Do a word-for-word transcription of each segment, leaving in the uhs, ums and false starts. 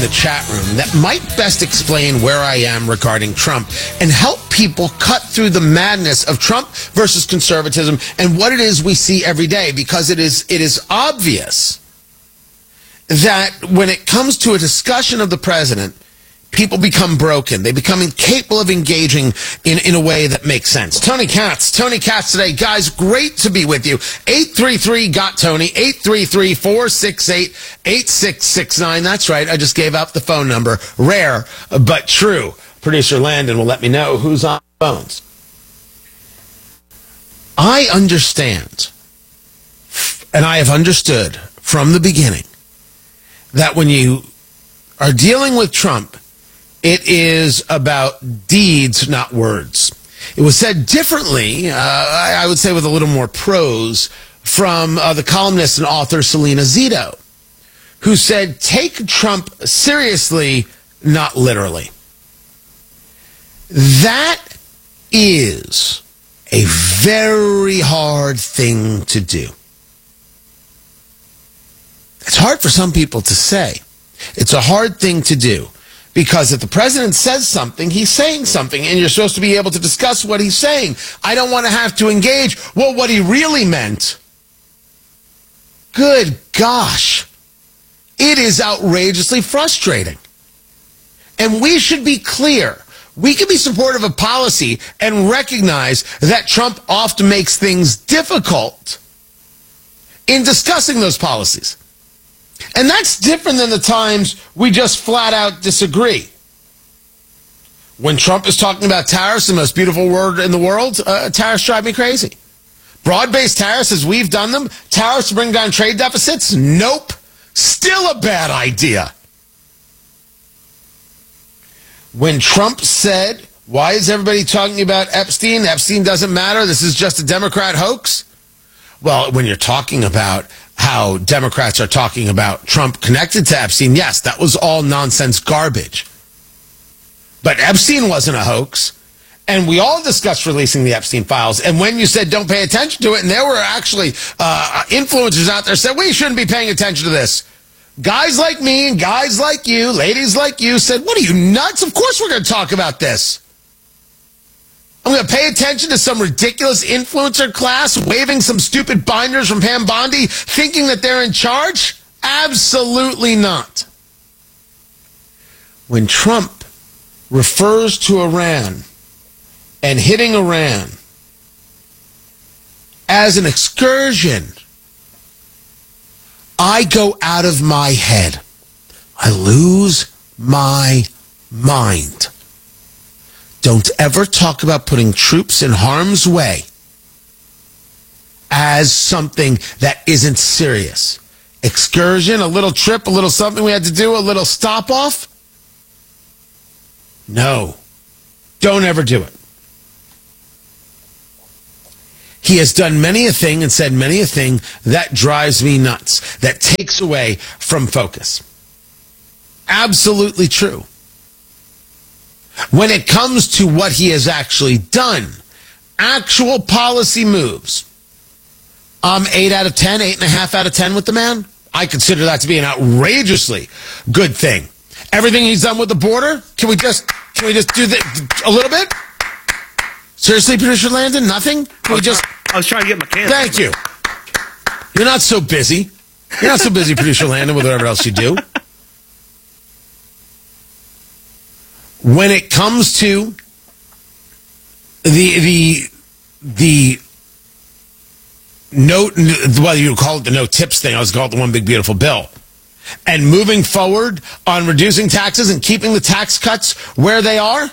the chat room that might best explain where I am regarding Trump and help people cut through the madness of Trump versus conservatism and what it is we see every day, because it is it is obvious that when it comes to a discussion of the president, people become broken. They become incapable of engaging in, in a way that makes sense. Tony Katz. Tony Katz today. Guys, great to be with you. eight three three, G O T, Tony. eight three three, four six eight, eight six six nine. That's right. I just gave out the phone number. Rare, but true. Producer Landon will let me know who's on phones. I understand, and I have understood from the beginning, that when you are dealing with Trump, it is about deeds, not words. It was said differently, uh, I would say with a little more prose, from uh, the columnist and author Selena Zito, who said, take Trump seriously, not literally. That is a very hard thing to do. It's hard for some people to say. It's a hard thing to do. Because if the president says something, he's saying something, and you're supposed to be able to discuss what he's saying. I don't want to have to engage, well, what he really meant. Good gosh. It is outrageously frustrating. And we should be clear. We can be supportive of policy and recognize that Trump often makes things difficult in discussing those policies. And that's different than the times we just flat out disagree. When Trump is talking about tariffs, the most beautiful word in the world, uh, tariffs drive me crazy. Broad-based tariffs, as we've done them, tariffs to bring down trade deficits? Nope. Still a bad idea. When Trump said, why is everybody talking about Epstein? Epstein doesn't matter. This is just a Democrat hoax. Well, when you're talking about how Democrats are talking about Trump connected to Epstein, yes, that was all nonsense garbage. But Epstein wasn't a hoax. And we all discussed releasing the Epstein files. And when you said don't pay attention to it, and there were actually uh, influencers out there said, we shouldn't be paying attention to this. Guys like me and guys like you, ladies like you said, what are you, nuts? Of course we're going to talk about this. I'm going to pay attention to some ridiculous influencer class waving some stupid binders from Pam Bondi thinking that they're in charge? Absolutely not. When Trump refers to Iran and hitting Iran as an excursion, I go out of my head. I lose my mind. Don't ever talk about putting troops in harm's way as something that isn't serious. Excursion, a little trip, a little something we had to do, a little stop off? No. Don't ever do it. He has done many a thing and said many a thing that drives me nuts, that takes away from focus. Absolutely true. When it comes to what he has actually done, actual policy moves, I'm eight out of ten, eight and a half out of ten with the man. I consider that to be an outrageously good thing. Everything he's done with the border, can we just can we just do that a little bit? Seriously, producer Landon, nothing? Can we just? I was trying to get my can. Thank you. You're not so busy. You're not so busy, producer Landon, with whatever else you do. When it comes to the the the no, well, you call it the no tips thing. I was called the one big beautiful bill, and moving forward on reducing taxes and keeping the tax cuts where they are.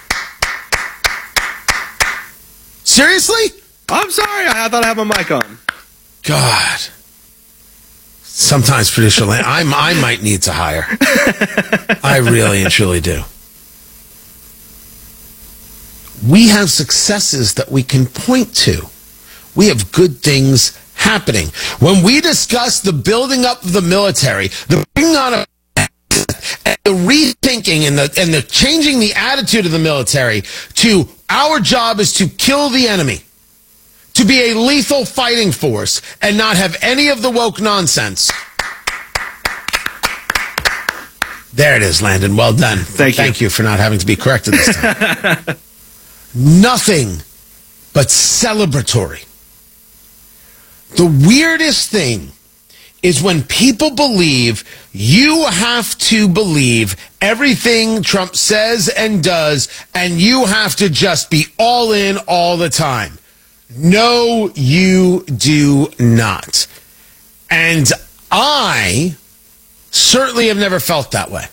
Seriously? I'm sorry. I thought I had my mic on. God. Sometimes, producer Landon, I I might need to hire. I really and truly do. We have successes that we can point to. We have good things happening. When we discuss the building up of the military, the bringing on of and the rethinking and the and the changing the attitude of the military to our job is to kill the enemy, to be a lethal fighting force and not have any of the woke nonsense. There it is, Landon. Well done. Thank you. Thank you for not having to be corrected this time. Nothing but celebratory. The weirdest thing is when people believe you have to believe everything Trump says and does, and you have to just be all in all the time. No, you do not. And I certainly have never felt that way.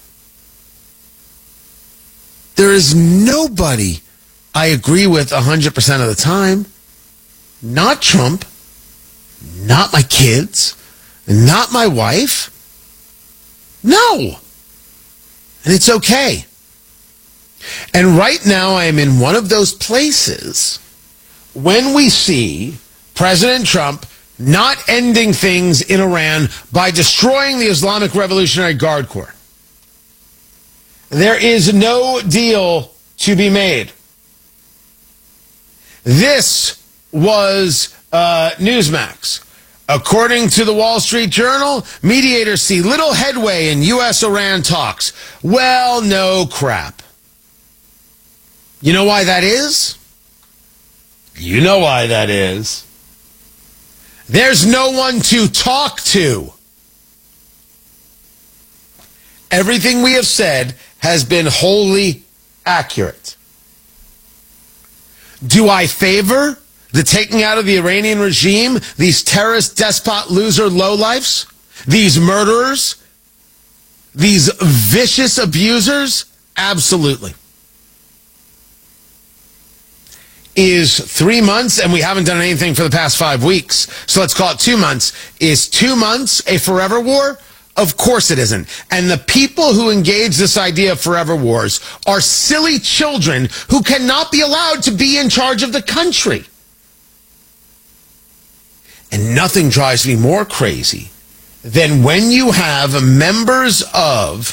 There is nobody I agree with one hundred percent of the time. Not Trump. Not my kids. Not my wife. No. And it's okay. And right now I am in one of those places when we see President Trump not ending things in Iran by destroying the Islamic Revolutionary Guard Corps. There is no deal to be made. This was uh, Newsmax. According to the Wall Street Journal, mediators see little headway in U S Iran talks. Well, no crap. You know why that is? You know why that is. There's no one to talk to. Everything we have said has been wholly accurate. Do I favor the taking out of the Iranian regime, these terrorist, despot, loser, lowlifes, these murderers, these vicious abusers? Absolutely. Is three months, and we haven't done anything for the past five weeks, so let's call it two months. Is two months a forever war? Of course it isn't. And the people who engage this idea of forever wars are silly children who cannot be allowed to be in charge of the country. And nothing drives me more crazy than when you have members of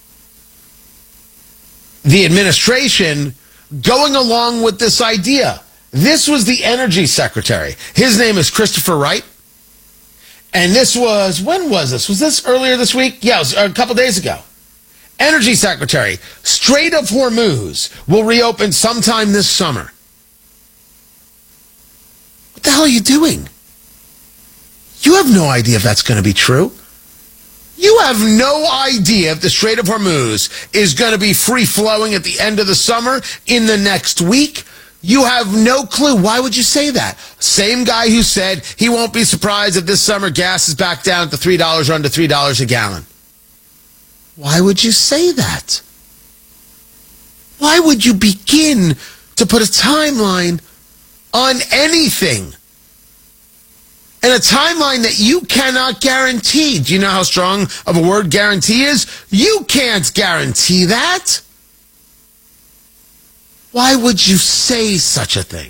the administration going along with this idea. This was the energy secretary. His name is Christopher Wright. And this was, when was this? Was this earlier this week? Yeah, it was a couple days ago. Energy secretary. Strait of Hormuz will reopen sometime this summer. What the hell are you doing? You have no idea if that's going to be true. You have no idea if the Strait of Hormuz is going to be free-flowing at the end of the summer, in the next week. You have no clue. Why would you say that? Same guy who said he won't be surprised if this summer gas is back down to three dollars or under three dollars a gallon. Why would you say that? Why would you begin to put a timeline on anything? And a timeline that you cannot guarantee. Do you know how strong of a word guarantee is? You can't guarantee that. Why would you say such a thing?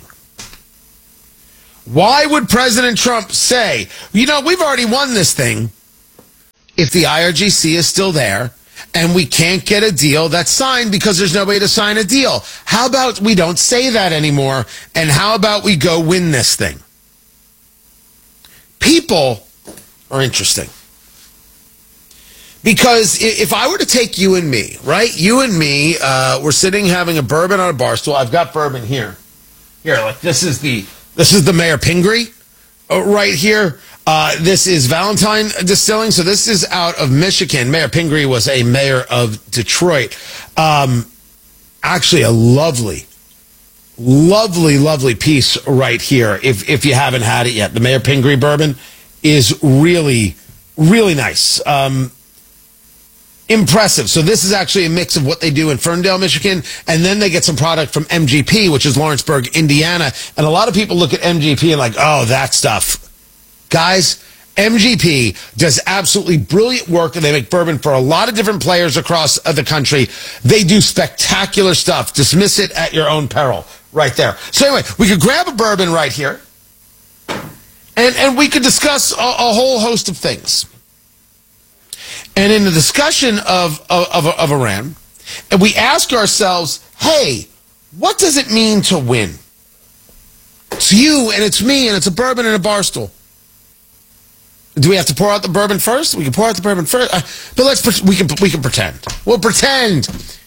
Why would President Trump say, you know, we've already won this thing if the I R G C is still there and we can't get a deal that's signed because there's no way to sign a deal? How about we don't say that anymore, and how about we go win this thing? People are interesting. Because if I were to take you and me, right? You and me, uh, we're sitting having a bourbon on a bar stool. I've got bourbon here. Here, like this is the this is the Mayor Pingree uh, right here. Uh, this is Valentine Distilling. So this is out of Michigan. Mayor Pingree was a mayor of Detroit. Um, actually, a lovely, lovely, lovely piece right here. If if you haven't had it yet, the Mayor Pingree bourbon is really, really nice. Um, Impressive. So this is actually a mix of what they do in Ferndale, Michigan, and then they get some product from M G P, which is Lawrenceburg, Indiana. And a lot of people look at M G P and like, oh, that stuff. Guys, M G P does absolutely brilliant work, and they make bourbon for a lot of different players across the country. They do spectacular stuff. Dismiss it at your own peril right there. So anyway, we could grab a bourbon right here, and, and we could discuss a, a whole host of things. And in the discussion of, of, of, of Iran, and we ask ourselves, hey, what does it mean to win? It's you, and it's me, and it's a bourbon and a bar stool. Do we have to pour out the bourbon first? We can pour out the bourbon first. Uh, but let's we can we can pretend. We'll pretend.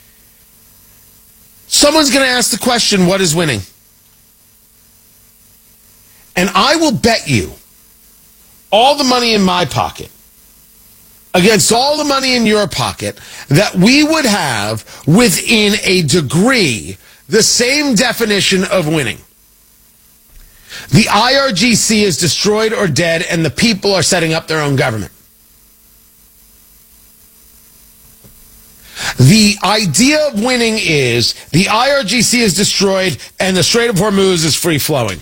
Someone's going to ask the question, what is winning? And I will bet you all the money in my pocket against all the money in your pocket that we would have within a degree the same definition of winning. The I R G C is destroyed or dead, and the people are setting up their own government. The idea of winning is the I R G C is destroyed and the Strait of Hormuz is free-flowing.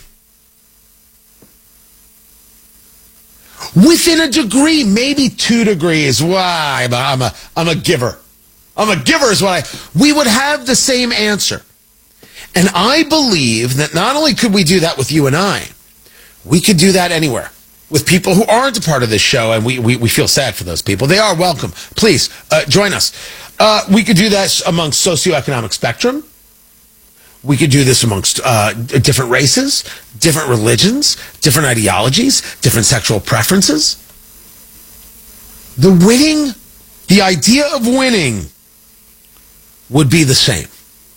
Within a degree, maybe two degrees. Why? I'm a, I'm a, I'm a giver. I'm a giver is what I... We would have the same answer. And I believe that not only could we do that with you and I, we could do that anywhere with people who aren't a part of this show, and we, we, we feel sad for those people. They are welcome. Please, uh, join us. Uh, we could do that amongst socioeconomic spectrum. We could do this amongst uh, different races, different religions, different ideologies, different sexual preferences. The winning, the idea of winning would be the same.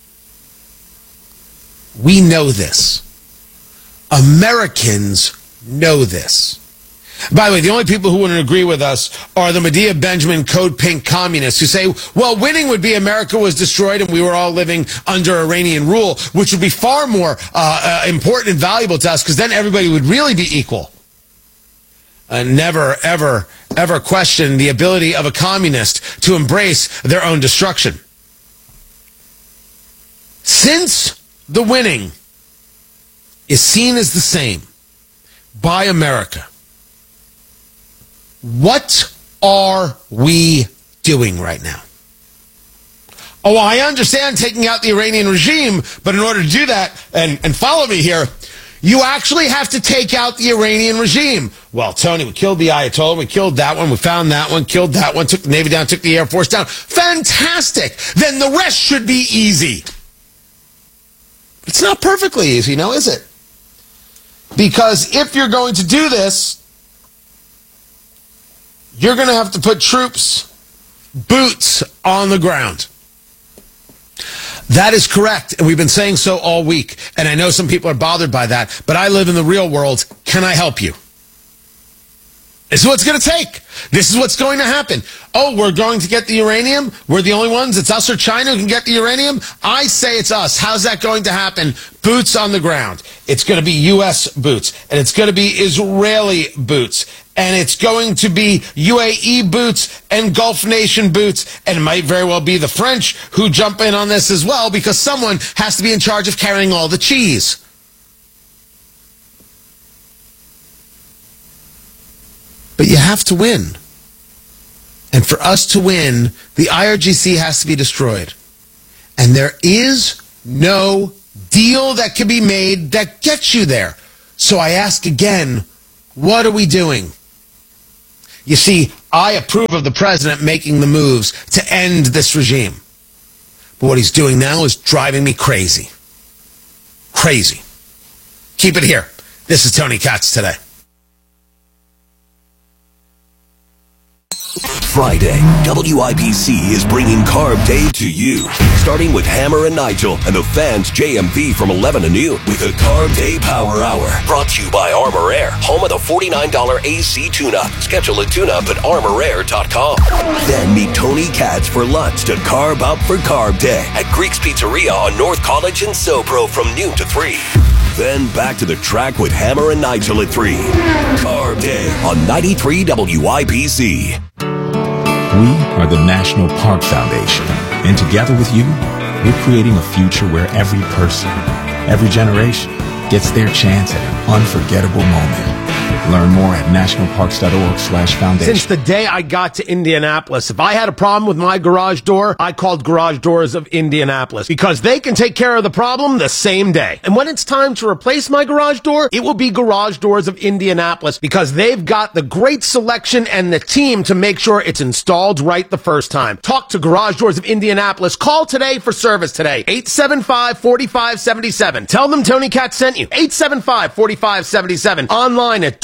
We know this. Americans know this. By the way, the only people who wouldn't agree with us are the Medea Benjamin Code Pink communists who say, well, winning would be America was destroyed and we were all living under Iranian rule, which would be far more uh, uh, important and valuable to us because then everybody would really be equal. And never, ever, ever question the ability of a communist to embrace their own destruction. Since the winning is seen as the same by America, what are we doing right now? Oh, I understand taking out the Iranian regime, but in order to do that, and, and follow me here, you actually have to take out the Iranian regime. Well, Tony, we killed the Ayatollah, we killed that one, we found that one, killed that one, took the Navy down, took the Air Force down. Fantastic! Then the rest should be easy. It's not perfectly easy, now is it? Because if you're going to do this, you're going to have to put troops, boots on the ground. That is correct, and we've been saying so all week, and I know some people are bothered by that, but I live in the real world. Can I help you? This is what it's going to take. This is what's going to happen. Oh, we're going to get the uranium? We're the only ones? It's us or China who can get the uranium? I say it's us. How's that going to happen? Boots on the ground. It's going to be U S boots, and it's going to be Israeli boots, and it's going to be U A E boots and Gulf nation boots, and it might very well be the French who jump in on this as well because someone has to be in charge of carrying all the cheese. But you have to win. And for us to win, the I R G C has to be destroyed. And there is no deal that can be made that gets you there. So I ask again, what are we doing? You see, I approve of the president making the moves to end this regime. But what he's doing now is driving me crazy. Crazy. Keep it here. This is Tony Katz Today. Friday, W I B C is bringing Carb Day to you. Starting with Hammer and Nigel and the fans J M V from eleven to noon with a Carb Day Power Hour. Brought to you by Armor Air, home of the forty-nine dollars A C tune-up. Schedule a tune-up at armor air dot com. Then meet Tony Katz for lunch to carb up for Carb Day at Greek's Pizzeria on North College in SoPro from noon to three. Then back to the track with Hammer and Nigel at three. Carb Day on ninety-three W I B C. We are the National Park Foundation, and together with you, we're creating a future where every person, every generation, gets their chance at an unforgettable moment. Learn more at nationalparks.org slash foundation. Since the day I got to Indianapolis, if I had a problem with my garage door, I called Garage Doors of Indianapolis because they can take care of the problem the same day. And when it's time to replace my garage door, it will be Garage Doors of Indianapolis because they've got the great selection and the team to make sure it's installed right the first time. Talk to Garage Doors of Indianapolis. Call today for service today. eight seven five, four five seven seven. Tell them Tony Katz sent you. eight seven five, four five seven seven. Online at door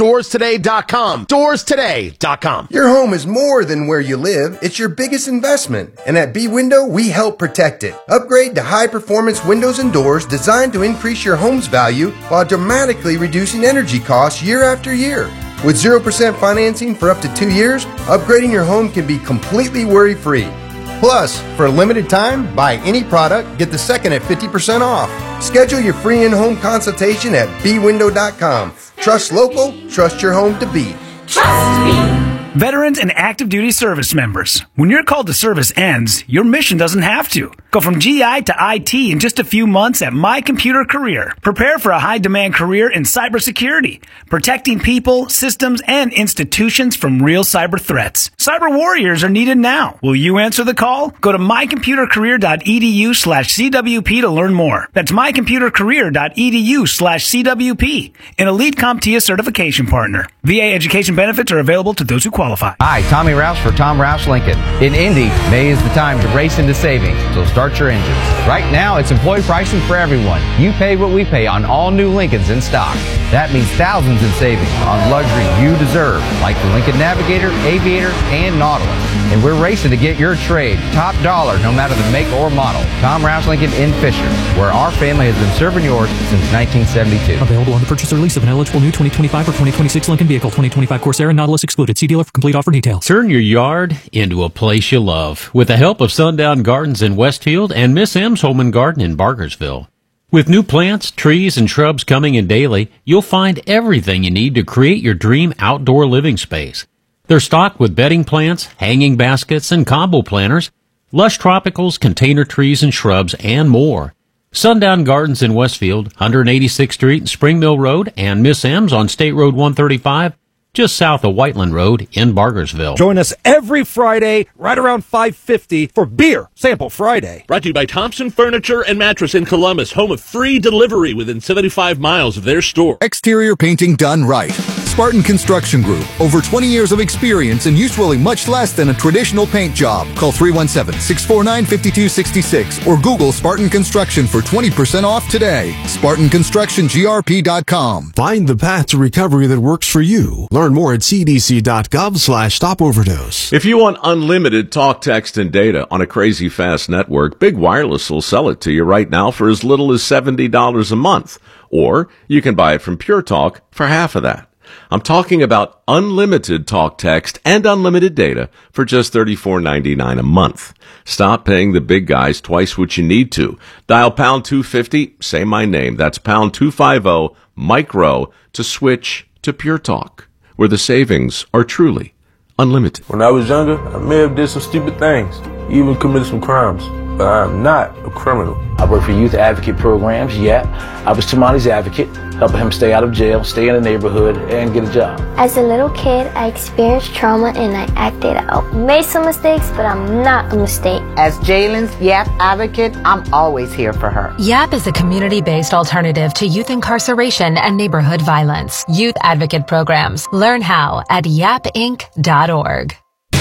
doors today dot com. doors today dot com. Your home is more than where you live. It's your biggest investment. And at B-Window, we help protect it. Upgrade to high-performance windows and doors designed to increase your home's value while dramatically reducing energy costs year after year. With zero percent financing for up to two years, upgrading your home can be completely worry-free. Plus, for a limited time, buy any product, get the second at fifty percent off. Schedule your free in-home consultation at B window dot com. Trust local, trust your home to beat. Trust me. Veterans and active duty service members. When your call to service ends, your mission doesn't have to. Go from G I to I T in just a few months at My Computer Career. Prepare for a high-demand career in cybersecurity, protecting people, systems, and institutions from real cyber threats. Cyber warriors are needed now. Will you answer the call? Go to my computer career dot e d u slash c w p to learn more. That's my computer career dot e d u slash c w p. An Elite CompTIA certification partner. V A education benefits are available to those who qualify. Hi, Tommy Rouse for Tom Rouse Lincoln. In Indy, May is the time to race into savings, so start your engines. Right now, it's employee pricing for everyone. You pay what we pay on all new Lincolns in stock. That means thousands in savings on luxury you deserve, like the Lincoln Navigator, Aviator, and Nautilus. And we're racing to get your trade top dollar no matter the make or model. Tom Rouse Lincoln in Fisher, where our family has been serving yours since nineteen seventy-two. Available on the purchase or lease of an eligible new twenty twenty-five or twenty twenty-six Lincoln vehicle. twenty twenty-five Corsair and Nautilus excluded. See dealer for complete offer details. Turn your yard into a place you love with the help of Sundown Gardens in Westfield and Miss M's Home and Garden in Bargersville. With new plants, trees, and shrubs coming in daily, you'll find everything you need to create your dream outdoor living space. They're stocked with bedding plants, hanging baskets, and combo planters, lush tropicals, container trees and shrubs, and more. Sundown Gardens in Westfield, one eighty-sixth Street and Spring Mill Road, and Miss M's on State Road one thirty-five, just south of Whiteland Road in Bargersville. Join us every Friday right around five fifty for Beer Sample Friday. Brought to you by Thompson Furniture and Mattress in Columbus, home of free delivery within seventy-five miles of their store. Exterior painting done right. Spartan Construction Group. Over twenty years of experience and usually much less than a traditional paint job. Call three one seven, six four nine, five two six six or Google Spartan Construction for twenty percent off today. Spartan Construction G R P dot com. Find the path to recovery that works for you. Learn more at c d c dot gov slash stop overdose. If you want unlimited talk, text, and data on a crazy fast network, Big Wireless will sell it to you right now for as little as seventy dollars a month. Or you can buy it from Pure Talk for half of that. I'm talking about unlimited talk, text, and unlimited data for just thirty-four ninety-nine a month. Stop paying the big guys twice what you need to. Dial pound two fifty, say my name. That's pound two fifty, micro, to switch to Pure Talk, where the savings are truly unlimited. When I was younger, I may have did some stupid things, even committed some crimes, but I'm not a criminal. I work for youth advocate programs, yeah. I was Tamani's advocate, helping him stay out of jail, stay in the neighborhood, and get a job. As a little kid, I experienced trauma and I acted out. Made some mistakes, but I'm not a mistake. As Jalen's YAP advocate, I'm always here for her. YAP is a community-based alternative to youth incarceration and neighborhood violence. Youth advocate programs. Learn how at yap inc dot org.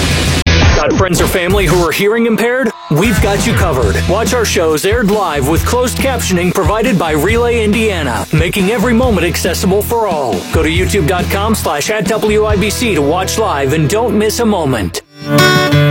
Got friends or family who are hearing impaired? We've got you covered. Watch our shows aired live with closed captioning provided by Relay Indiana, making every moment accessible for all. Go to youtube dot com slash at W I B C to watch live and don't miss a moment.